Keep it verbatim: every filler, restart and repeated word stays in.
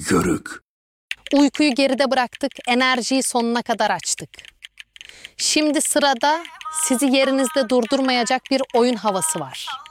körük. Uykuyu geride bıraktık, enerjiyi sonuna kadar açtık. Şimdi sırada sizi yerinizde durdurmayacak bir oyun havası var.